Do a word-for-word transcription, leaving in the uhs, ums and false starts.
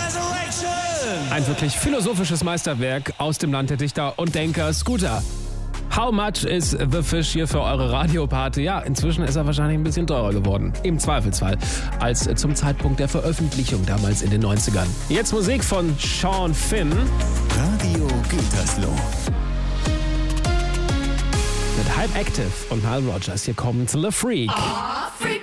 Ein wirklich philosophisches Meisterwerk aus dem Land der Dichter und Denker, Scooter. How much is the fish hier für eure Radioparty? Ja, inzwischen ist er wahrscheinlich ein bisschen teurer geworden. Im Zweifelsfall. Als zum Zeitpunkt der Veröffentlichung damals in den neunzigern. Jetzt Musik von Sean Finn. Radio Gütersloh. Mit Hype Active und Nile Rodgers. Hier kommt The Freak.